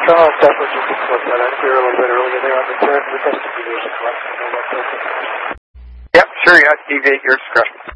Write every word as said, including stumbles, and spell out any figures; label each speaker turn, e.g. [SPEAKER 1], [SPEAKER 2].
[SPEAKER 1] Oh, definitely just explore that. I think we were a little bit earlier there on the turn. The best deviation. Let me know what's open.
[SPEAKER 2] Yep, sure, yeah, deviate your discretion.